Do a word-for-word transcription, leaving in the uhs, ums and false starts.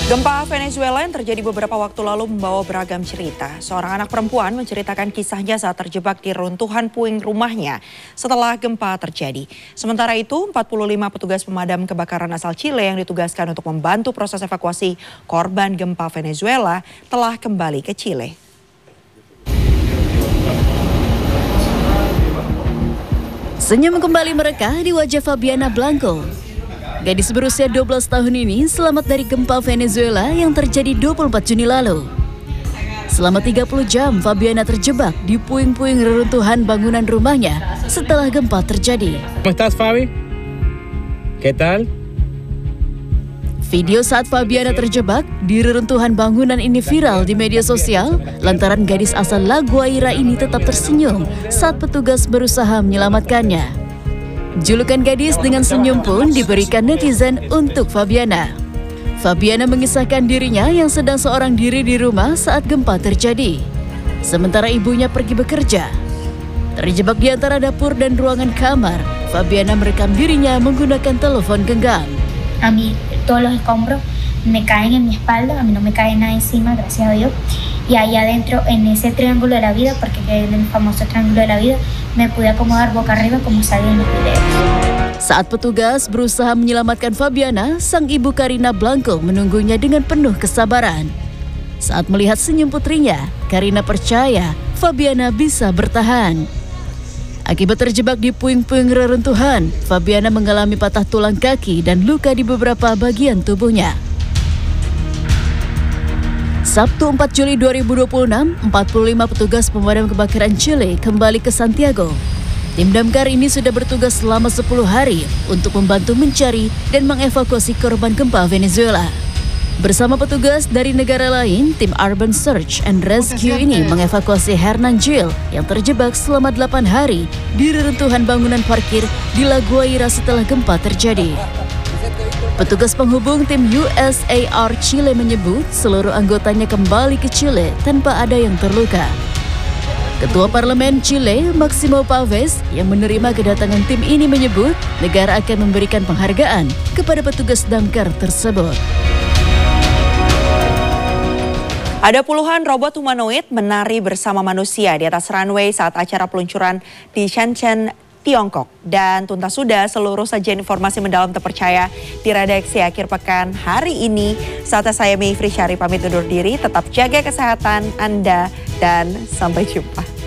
Gempa Venezuela yang terjadi beberapa waktu lalu membawa beragam cerita. Seorang anak perempuan menceritakan kisahnya saat terjebak di runtuhan puing rumahnya setelah gempa terjadi. Sementara itu, empat puluh lima petugas pemadam kebakaran asal Chile yang ditugaskan untuk membantu proses evakuasi korban gempa Venezuela telah kembali ke Chile. Senyum kembali mereka di wajah Fabiana Blanco. Gadis berusia dua belas tahun ini selamat dari gempa Venezuela yang terjadi dua puluh empat Juni lalu. Selama tiga puluh jam, Fabiana terjebak di puing-puing reruntuhan bangunan rumahnya setelah gempa terjadi. ¿Cómo estás, Fabi? ¿Qué tal? Video saat Fabiana terjebak di reruntuhan bangunan ini viral di media sosial lantaran gadis asal La Guaira ini tetap tersenyum saat petugas berusaha menyelamatkannya. Julukan gadis dengan senyum pun diberikan netizen untuk Fabiana. Fabiana mengisahkan dirinya yang sedang seorang diri di rumah saat gempa terjadi. Sementara ibunya pergi bekerja. Terjebak di antara dapur dan ruangan kamar, Fabiana merekam dirinya menggunakan telepon genggam. A mí todos los escombros me caen en mi espalda, a mí no me cae nada encima, gracias a Dios. Y ahí adentro, en ese triángulo de la vida, porque quedé en el famoso triángulo de la vida, me pude acomodar boca arriba como sale en los videos. Saat petugas berusaha menyelamatkan Fabiana, sang ibu Karina Blanco menunggunya dengan penuh kesabaran. Saat melihat senyum putrinya, Karina percaya Fabiana bisa bertahan. Akibat terjebak di puing-puing reruntuhan, Fabiana mengalami patah tulang kaki dan luka di beberapa bagian tubuhnya. Sabtu empat Juli dua ribu dua puluh enam, empat puluh lima petugas pemadam kebakaran Chile kembali ke Santiago. Tim damkar ini sudah bertugas selama sepuluh hari untuk membantu mencari dan mengevakuasi korban gempa Venezuela. Bersama petugas dari negara lain, tim Urban Search and Rescue ini mengevakuasi Hernan Gil yang terjebak selama delapan hari di reruntuhan bangunan parkir di La Guaira setelah gempa terjadi. Petugas penghubung tim U S A R Chile menyebut seluruh anggotanya kembali ke Chile tanpa ada yang terluka. Ketua Parlemen Chile, Máximo Pavés, yang menerima kedatangan tim ini menyebut negara akan memberikan penghargaan kepada petugas damkar tersebut. Ada puluhan robot humanoid menari bersama manusia di atas runway saat acara peluncuran di Shenzhen, Tiongkok. Dan tuntas sudah seluruh sajian informasi mendalam terpercaya di redaksi akhir pekan hari ini. Saatnya saya Mayfri Syari pamit undur diri, tetap jaga kesehatan Anda dan sampai jumpa.